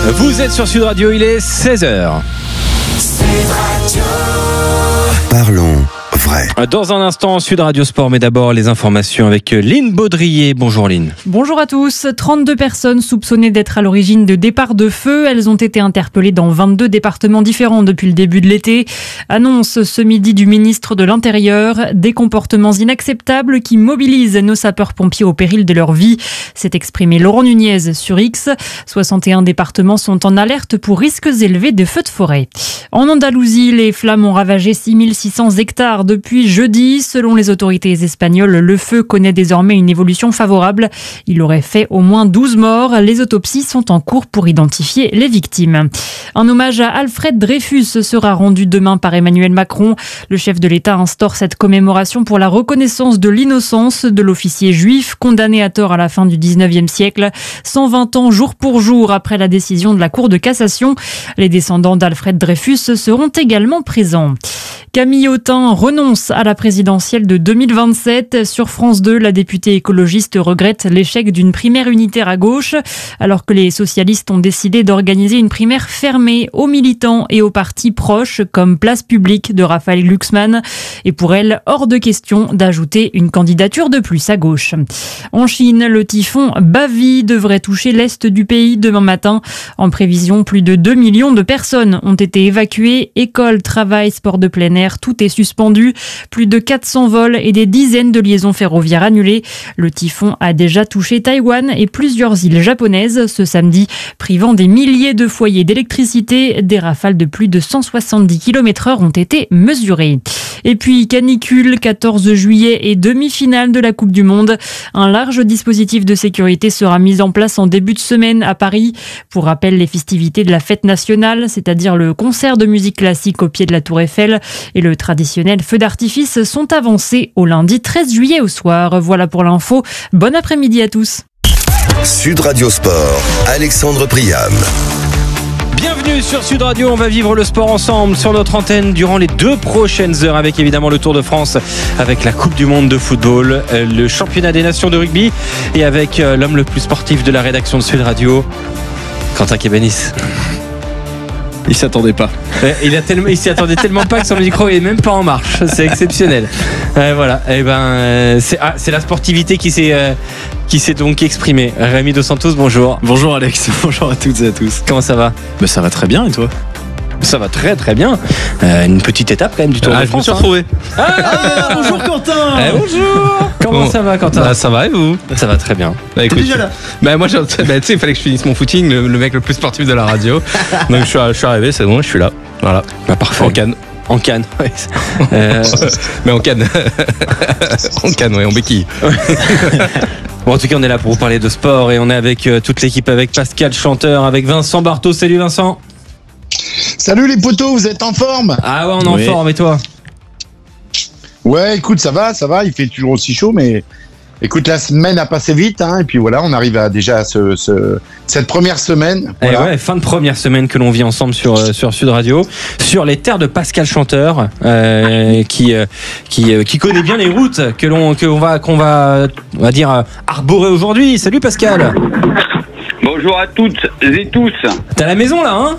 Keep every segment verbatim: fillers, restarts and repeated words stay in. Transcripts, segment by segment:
Vous êtes sur Sud Radio, il est seize heures. Sud Radio. Parlons vrai. Dans un instant, Sud Radio Sport, mais d'abord les informations avec Lynn Baudrier. Bonjour Lynn. Bonjour à tous. trente-deux personnes soupçonnées d'être à l'origine de départs de feu. Elles ont été interpellées dans vingt-deux départements différents depuis le début de l'été. Annonce ce midi du ministre de l'Intérieur. Des comportements inacceptables qui mobilisent nos sapeurs-pompiers au péril de leur vie. S'est exprimé Laurent Nunez sur X. soixante et un départements sont en alerte pour risques élevés de feux de forêt. En Andalousie, les flammes ont ravagé six mille six cents hectares depuis jeudi. Selon les autorités espagnoles, le feu connaît désormais une évolution favorable. Il aurait fait au moins douze morts. Les autopsies sont en cours pour identifier les victimes. Un hommage à Alfred Dreyfus sera rendu demain par Emmanuel Macron. Le chef de l'État instaure cette commémoration pour la reconnaissance de l'innocence de l'officier juif condamné à tort à la fin du dix-neuvième siècle. cent vingt ans jour pour jour après la décision de la Cour de cassation. Les descendants d'Alfred Dreyfus seront également présents. Camille Autain renonce à la présidentielle de deux mille vingt-sept. Sur France deux, la députée écologiste regrette l'échec d'une primaire unitaire à gauche, alors que les socialistes ont décidé d'organiser une primaire fermée aux militants et aux partis proches, comme Place Publique de Raphaël Glucksmann. Et pour elle, hors de question d'ajouter une candidature de plus à gauche. En Chine, le typhon Bavi devrait toucher l'est du pays demain matin. En prévision, plus de deux millions de personnes ont été évacuées. Écoles, travail, sport de plein air, tout est suspendu. Plus de quatre cents vols et des dizaines de liaisons ferroviaires annulées. Le typhon a déjà touché Taïwan et plusieurs îles japonaises ce samedi, privant des milliers de foyers d'électricité. Des rafales de plus de cent soixante-dix kilomètres heure ont été mesurées. Et puis canicule, quatorze juillet et demi-finale de la Coupe du Monde. Un large dispositif de sécurité sera mis en place en début de semaine à Paris. Pour rappel, les festivités de la fête nationale, c'est-à-dire le concert de musique classique au pied de la Tour Eiffel et le traditionnel feu d'artifice sont avancés au lundi treize juillet au soir. Voilà pour l'info. Bon après-midi à tous. Sud Radio Sport, Alexandre Priam. Bienvenue sur Sud Radio, on va vivre le sport ensemble sur notre antenne durant les deux prochaines heures avec évidemment le Tour de France, avec la Coupe du Monde de football, le championnat des nations de rugby et avec l'homme le plus sportif de la rédaction de Sud Radio, Quentin Kébanis. Il s'attendait pas. Il, a tellement, il s'y attendait tellement pas que son micro est même pas en marche. C'est exceptionnel. Euh, voilà. Et ben, c'est, ah, c'est la sportivité qui s'est, euh, qui s'est donc exprimée. Rémi Dos Santos, bonjour. Bonjour Alex. Bonjour à toutes et à tous. Comment ça va ? Ben, ça va très bien et toi ? Ça va très très bien. Euh, une petite étape quand même du Tour ah, de France. Je me suis retrouvé. Hein. Ah, ah, bonjour Quentin. Eh, bonjour. Comment bon. ça va Quentin ? Bah, ça va et vous ? Ça va très bien. Bah, écoute, déjà là. Bah moi, bah, tu sais, il fallait que je finisse mon footing, le, le mec le plus sportif de la radio. Donc je suis, je suis arrivé, c'est bon, je suis là. Voilà. Bah, parfait. En canne. En canne, oui. Euh... Mais en canne. En canne, oui, en béquille. Bon, en tout cas, on est là pour vous parler de sport et on est avec euh, toute l'équipe, avec Pascal Chanteur, avec Vincent Barthaud. Salut Vincent. Salut les potos, vous êtes en forme ? Ah ouais, on est en oui. forme, et toi ? Ouais, écoute, ça va, ça va, il fait toujours aussi chaud, mais écoute, la semaine a passé vite, hein, et puis voilà, on arrive à déjà à ce, ce, cette première semaine. Voilà. Voilà. Ouais, fin de première semaine que l'on vit ensemble sur, euh, sur Sud Radio, sur les terres de Pascal Chanteur, euh, qui, euh, qui, euh, qui connaît bien les routes que l'on, que l'on va, qu'on va, on va dire, euh, arborer aujourd'hui. Salut Pascal. Bonjour à toutes et tous. T'es à la maison là, hein ?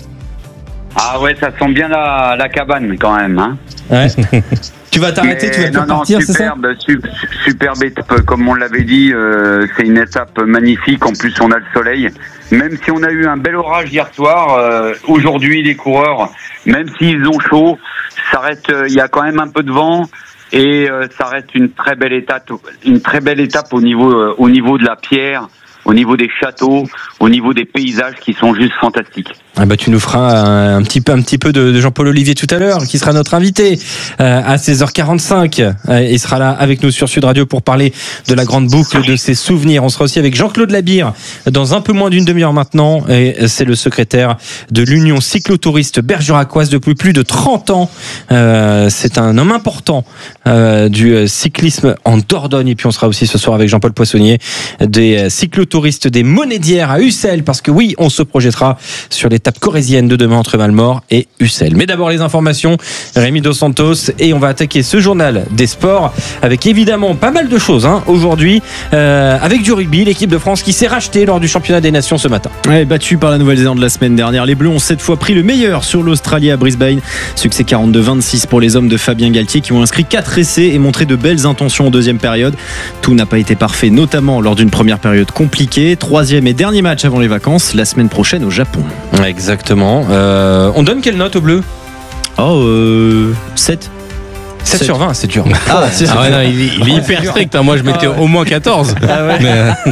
Ah ouais, ça sent bien la, la cabane quand même. Hein. Ouais. Tu vas t'arrêter, Mais tu vas te non, faire non, partir, c'est ça ? superbe, su, superbe étape, comme on l'avait dit, euh, c'est une étape magnifique. En plus, on a le soleil. Même si on a eu un bel orage hier soir, euh, aujourd'hui, les coureurs, même s'ils ont chaud, ça reste, il euh, y a quand même un peu de vent et euh, ça reste une très belle étape, une très belle étape au niveau, euh, au niveau de la pierre, au niveau des châteaux, au niveau des paysages qui sont juste fantastiques. Ah bah tu nous feras un, un petit peu un petit peu de, de Jean-Paul Olivier tout à l'heure, qui sera notre invité euh, à seize heures quarante-cinq. Euh, il sera là avec nous sur Sud Radio pour parler de la grande boucle, de ses souvenirs. On sera aussi avec Jean-Claude Labire dans un peu moins d'une demi-heure maintenant. Et c'est le secrétaire de l'Union cyclotouriste bergeracoise depuis plus de trente ans. Euh, c'est un homme important euh, du cyclisme en Dordogne. Et puis on sera aussi ce soir avec Jean-Paul Poissonnier des cyclotouristes des Monédières à Ussel, parce que oui, on se projettera sur les l'étape corrézienne de demain entre Malmort et Ussel. Mais d'abord les informations, Rémi Dos Santos, et on va attaquer ce journal des sports avec évidemment pas mal de choses hein, aujourd'hui, euh, avec du rugby, l'équipe de France qui s'est rachetée lors du championnat des nations ce matin. Ouais, battu par la Nouvelle-Zélande la semaine dernière, les Bleus ont cette fois pris le meilleur sur l'Australie à Brisbane. Succès quarante-deux vingt-six pour les hommes de Fabien Galtier qui ont inscrit quatre essais et montré de belles intentions en deuxième période. Tout n'a pas été parfait, notamment lors d'une première période compliquée. Troisième et dernier match avant les vacances, la semaine prochaine au Japon. Exactement. Euh, on donne quelle note aux Bleus ? Oh, euh, sept. sept sur vingt, c'est dur. Ah, c'est, ah ouais, non, il, il est hyper strict. Hein. Moi, je mettais ah ouais. au moins quatorze. Ah ouais. Mais euh...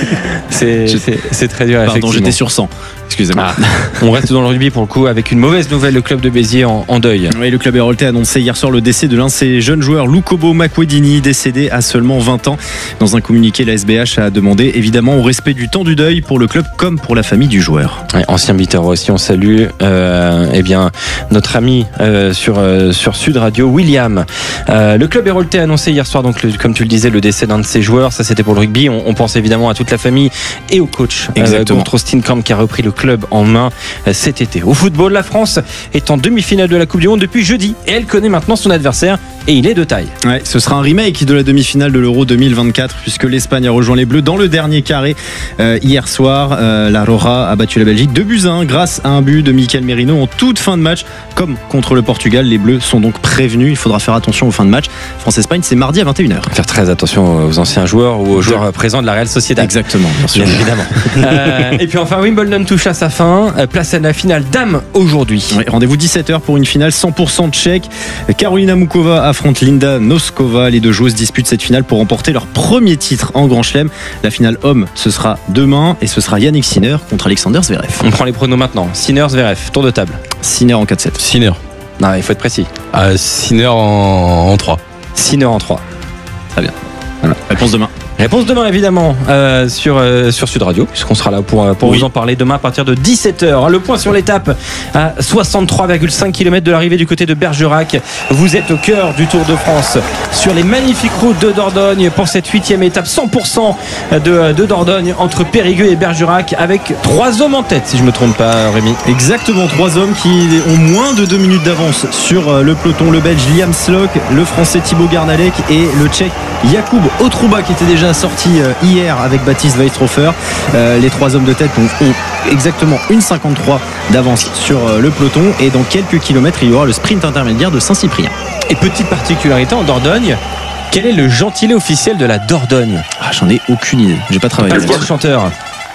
c'est, c'est, c'est très dur. Pardon, j'étais sur cent. Excusez-moi. Ah, on reste dans le rugby pour le coup avec une mauvaise nouvelle, le club de Béziers en, en deuil. Oui, le club héroltais a annoncé hier soir le décès de l'un de ses jeunes joueurs, Lukobo Makwedini, décédé à seulement vingt ans. Dans un communiqué, la S B H a demandé évidemment au respect du temps du deuil pour le club comme pour la famille du joueur. Ouais, ancien beater aussi, on salue euh, eh bien, notre ami euh, sur, euh, sur Sud Radio, William. Euh, le club héroltais a annoncé hier soir, donc, le, comme tu le disais, le décès d'un de ses joueurs. Ça, c'était pour le rugby. On, on pense évidemment à toute la famille et au coach. Exactement. Euh, Gontran Steenkamp qui a repris le club en main cet été. Au football, la France est en demi-finale de la Coupe du Monde depuis jeudi et elle connaît maintenant son adversaire et il est de taille. Ouais, ce sera un remake de la demi-finale de l'Euro deux mille vingt-quatre puisque l'Espagne a rejoint les Bleus dans le dernier carré euh, hier soir. Euh, la Roja a battu la Belgique deux buts à un grâce à un but de Mikel Merino en toute fin de match. Comme contre le Portugal, les Bleus sont donc prévenus. Il faudra faire attention aux fins de match. France-Espagne, c'est mardi à vingt et une heures. Faire très attention aux anciens joueurs ou aux joueurs de... présents de la Real Sociedad. Exactement, bien sûr. Bien évidemment. euh, et puis enfin, Wimbledon touche à sa fin. Place à la finale dames aujourd'hui. Ouais, rendez-vous dix-sept heures pour une finale cent pour cent tchèque. Karolina Mukova affronte Linda Noskova. Les deux joueuses disputent cette finale pour remporter leur premier titre en Grand Chelem. La finale homme, ce sera demain et ce sera Yannick Sinner contre Alexander Zverev. On prend les pronos maintenant. Sinner, Zverev, tour de table. Sinner en quatre sept. Sinner. Non, il faut être précis. Euh, Sinner en, en trois. Sinner en trois. Très bien. Voilà. Réponse demain. Réponse demain évidemment euh, sur, euh, sur Sud Radio puisqu'on sera là pour, pour oui. vous en parler demain à partir de dix-sept heures. Le point sur l'étape à soixante-trois virgule cinq kilomètres de l'arrivée du côté de Bergerac. Vous êtes au cœur du Tour de France sur les magnifiques routes de Dordogne pour cette huitième étape cent pour cent de, de Dordogne entre Périgueux et Bergerac avec trois hommes en tête si je ne me trompe pas Rémi. Exactement, trois hommes qui ont moins de deux minutes d'avance sur le peloton. Le Belge Liam Slock, le Français Thibaut Garnalec et le Tchèque Jakub Otruba qui était déjà sorti hier avec Baptiste Weistrofer. Euh, les trois hommes de tête ont, ont exactement une cinquante-trois d'avance sur le peloton et dans quelques kilomètres il y aura le sprint intermédiaire de Saint-Cyprien. Et petite particularité en Dordogne, quel est le gentilé officiel de la Dordogne ? Ah, j'en ai aucune idée, j'ai pas travaillé. Pascal Chanteur.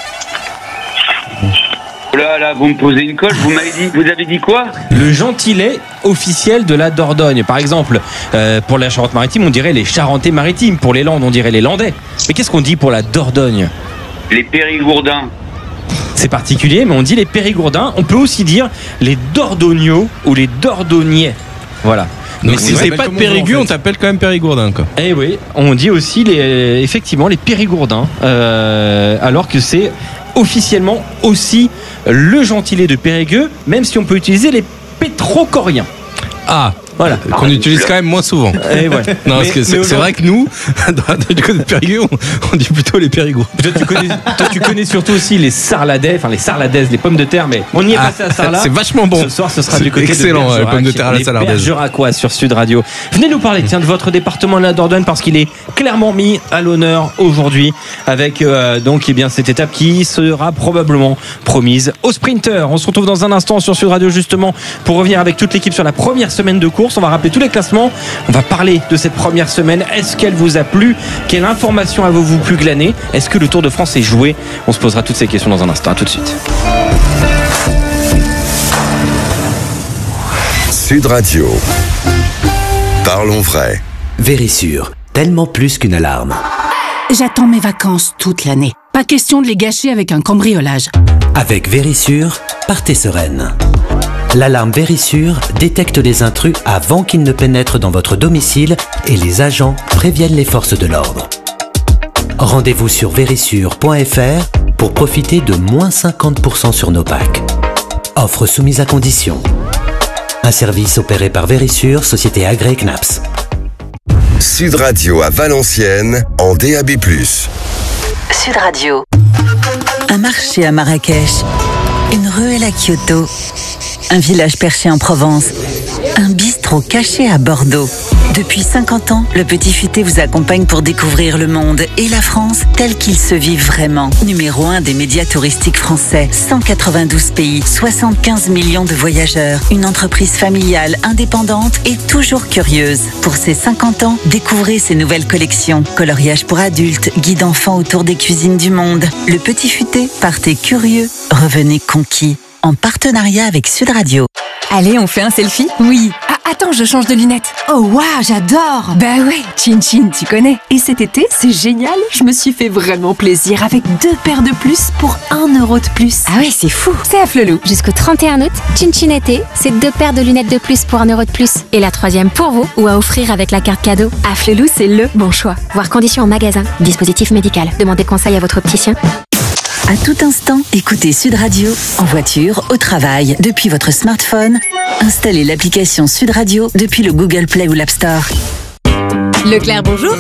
Là, là, vous me posez une colle, vous m'avez dit, vous avez dit quoi ? Le gentilé officiel de la Dordogne. Par exemple, euh, pour la Charente-Maritime, on dirait les Charentais-Maritimes. Pour les Landes, on dirait les Landais. Mais qu'est-ce qu'on dit pour la Dordogne ? Les Périgourdins. C'est particulier, mais on dit les Périgourdins. On peut aussi dire les Dordognaux ou les Dordognais. Voilà. Donc mais si c'est pas de Périgueux, en fait. On t'appelle quand même Périgourdin, quoi. Eh oui, on dit aussi les, effectivement les Périgourdins, euh, alors que c'est officiellement aussi le gentilé de Périgueux, même si on peut utiliser les pétrocoriens. Ah, voilà. Qu'on utilise quand même moins souvent. Et ouais. Non, mais, parce que c'est, c'est vrai que nous, du côté de Périgueux, on, on dit plutôt les Périgourds. Toi tu, connais, toi, tu connais surtout aussi les sarladais, enfin les sarladaises, les pommes de terre, mais on y est ah, passé à Sarlat. C'est vachement bon. Ce soir, ce sera c'est du côté excellent, de les pommes de terre à la sarladaise. Bergeracois sur Sud Radio. Venez nous parler, tiens, de votre département de la Dordogne parce qu'il est clairement mis à l'honneur aujourd'hui avec euh, donc eh bien cette étape qui sera probablement promise aux sprinteurs. On se retrouve dans un instant sur Sud Radio justement pour revenir avec toute l'équipe sur la première semaine de course. On va rappeler tous les classements. On va parler de cette première semaine. Est-ce qu'elle vous a plu ? Quelle information avez-vous pu glaner ? Est-ce que le Tour de France est joué ? On se posera toutes ces questions dans un instant. À tout de suite. Sud Radio. Parlons vrai. Vérissure, tellement plus qu'une alarme. J'attends mes vacances toute l'année. Pas question de les gâcher avec un cambriolage. Avec Vérissure, partez sereine. L'alarme Vérissure détecte les intrus avant qu'ils ne pénètrent dans votre domicile et les agents préviennent les forces de l'ordre. Rendez-vous sur vérissure point f r pour profiter de moins cinquante pour cent sur nos packs. Offre soumise à condition. Un service opéré par Vérissure, société agréée C N A P S. Sud Radio à Valenciennes en D A B plus. Sud Radio. Un marché à Marrakech, Une ruelle à Kyoto, un village perché en Provence, un bistrot caché à Bordeaux. Depuis cinquante ans, le Petit Futé vous accompagne pour découvrir le monde et la France tel qu'il se vit vraiment. Numéro un des médias touristiques français, cent quatre-vingt-douze pays, soixante-quinze millions de voyageurs, une entreprise familiale, indépendante et toujours curieuse. Pour ses cinquante ans, découvrez ses nouvelles collections. Coloriage pour adultes, guide enfants autour des cuisines du monde. Le Petit Futé, partez curieux, revenez conquis. En partenariat avec Sud Radio. Allez, on fait un selfie ? Oui. Ah, attends, je change de lunettes. Oh, waouh, j'adore. Bah ouais, Chin Chin, tu connais. Et cet été, c'est génial. Je me suis fait vraiment plaisir avec deux paires de plus pour un euro de plus. Ah ouais, c'est fou. C'est à Flelou. Jusqu'au trente et un août, Chin Chin été, c'est deux paires de lunettes de plus pour un euro de plus. Et la troisième pour vous ou à offrir avec la carte cadeau. À Flelou, c'est le bon choix. Voir conditions en magasin. Dispositif médical. Demandez conseil à votre opticien. À tout instant, écoutez Sud Radio, en voiture, au travail, depuis votre smartphone. Installez l'application Sud Radio depuis le Google Play ou l'App Store. Leclerc, bonjour.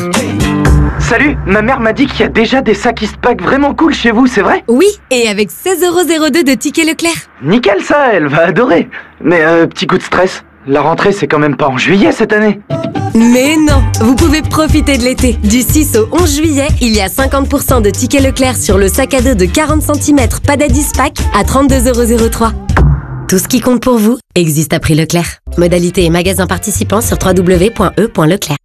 Salut, ma mère m'a dit qu'il y a déjà des sacs Eastpak vraiment cool chez vous, c'est vrai ? Oui, et avec seize euros zéro deux de ticket Leclerc. Nickel ça, elle va adorer. Mais euh, petit coup de stress, la rentrée c'est quand même pas en juillet cette année. Mais non, vous pouvez profiter de l'été. Du six au onze juillet, il y a cinquante pour cent de tickets Leclerc sur le sac à dos de quarante centimètres Padadis Pack à trente-deux euros zéro trois. Tout ce qui compte pour vous existe à prix Leclerc. Modalité et magasin participants sur w w w point e point leclerc.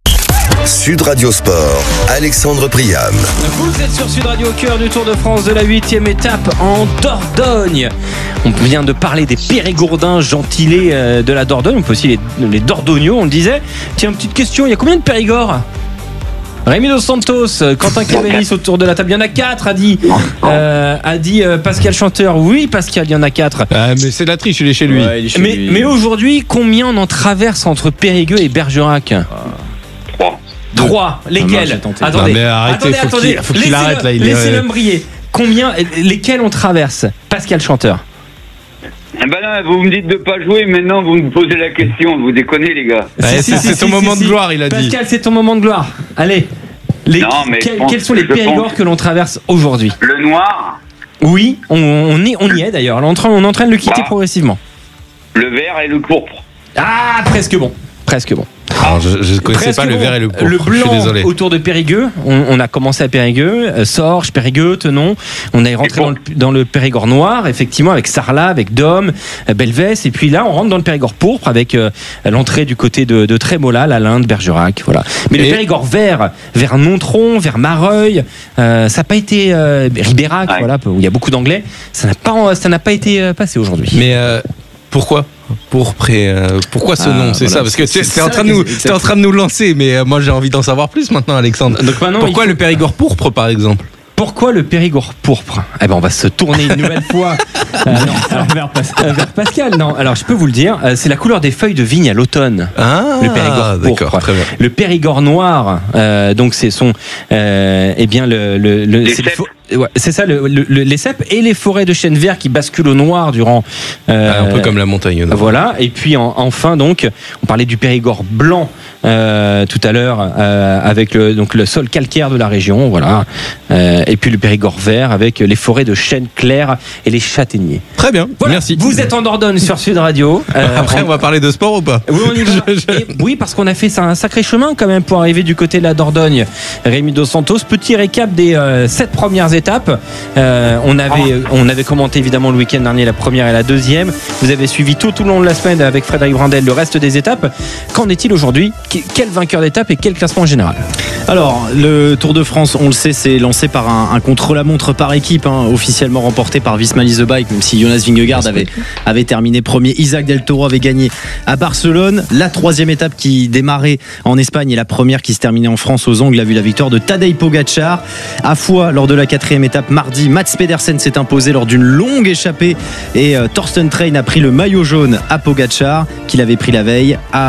Sud Radio Sport, Alexandre Priam. Vous êtes sur Sud Radio au cœur du Tour de France de la huitième étape en Dordogne. On vient de parler des Périgourdins gentilés de la Dordogne. On peut aussi les, les Dordognaux, on le disait. Tiens, petite question, il y a combien de Périgord ? Rémi Dos Santos, Quentin Cavelllis autour de la table. Il y en a quatre, a dit, euh, a dit euh, Pascal Chanteur. Oui, Pascal, il y en a quatre. Ah, mais c'est de la triche, il est chez lui. Ouais, il est chez mais, lui. mais aujourd'hui, combien on en traverse entre Périgueux et Bergerac ? Trois. Trois. Lesquels ? ah, Attendez, non, mais arrêtez, attendez, faut attendez. Qu'il, faut qu'il arrête là. Il Laissez-le briller. Combien ? Lesquels on traverse ? Pascal Chanteur. Eh ben là, vous me dites de pas jouer, maintenant vous me posez la question, vous déconnez les gars. Ouais, si, c'est, si, c'est si, ton si, moment si, de gloire, il a Pascal, dit. Pascal, c'est ton moment de gloire. Allez. Les, non, mais quels, pense, quels sont les Périgord que l'on traverse aujourd'hui ? Le noir. Oui, on, on, est, on y est d'ailleurs. On est en train, on est en train de le quitter bah, progressivement. Le vert et le pourpre. Ah, presque bon. Presque bon. Alors, je ne connaissais pas bon. Le vert et le pourpre. Le blanc autour de Périgueux. On, on a commencé à Périgueux, euh, Sorges, Périgueux, Tenon. On est rentré dans le, dans le Périgord noir, effectivement, avec Sarlat, avec Dôme, euh, Belvès. Et puis là, on rentre dans le Périgord pourpre avec euh, l'entrée du côté de, de Trémola, la Linde, Bergerac. Voilà. Mais et le Périgord vert, vers Nontron, vers Mareuil, euh, ça n'a pas été euh, Ribérac, ouais. Voilà, où il y a beaucoup d'anglais. Ça n'a pas, ça n'a pas été euh, passé aujourd'hui. Mais euh, pourquoi ? Pourpre et euh, pourquoi ce ah, nom, c'est voilà. Ça parce que tu es en train de nous, t'es en train de nous lancer, mais euh, moi j'ai envie d'en savoir plus maintenant, Alexandre. Donc maintenant, pourquoi faut... le Périgord pourpre, par exemple ? Pourquoi le Périgord pourpre ? Eh ben, on va se tourner une nouvelle fois euh, non, alors, vers, Pascal. Euh, vers Pascal. Non, alors je peux vous le dire, euh, c'est la couleur des feuilles de vigne à l'automne. Ah, le Périgord pourpre. Très bien. Le Périgord noir, euh, donc c'est son, euh, eh bien le, le, le c'est, le fo- ouais, c'est ça, le, le, le, les cèpes et les forêts de chênes verts qui basculent au noir durant. Euh, ah, un peu comme la montagne. Non. Voilà. Et puis en, enfin donc, on parlait du Périgord blanc. Euh, tout à l'heure euh, avec le, donc le sol calcaire de la région, voilà, euh, et puis le Périgord vert avec les forêts de chênes clairs et les châtaigniers. Très bien, voilà. Merci. Vous êtes en Dordogne sur Sud Radio. Euh, Après, on... on va parler de sport ou pas ? Oui, on y va. Et, oui, parce qu'on a fait ça un sacré chemin quand même pour arriver du côté de la Dordogne. Rémi Dos Santos, petit récap des euh, sept premières étapes. Euh, on avait, oh. on avait commenté évidemment le week-end dernier la première et la deuxième. Vous avez suivi tout au long de la semaine avec Frédéric Brandel le reste des étapes. Qu'en est-il aujourd'hui ? Quel vainqueur d'étape et quel classement général ? Alors, le Tour de France, on le sait, c'est lancé par un, un contre-la-montre par équipe, hein, officiellement remporté par Visma Lease the Bike, même si Jonas Vingegaard avait, avait terminé premier. Isaac Del Toro avait gagné à Barcelone. La troisième étape qui démarrait en Espagne et la première qui se terminait en France aux Angles a vu la victoire de Tadej Pogacar. À Foix, lors de la quatrième étape, mardi, Mats Pedersen s'est imposé lors d'une longue échappée et euh, Thorsten Train a pris le maillot jaune à Pogacar, qu'il avait pris la veille. À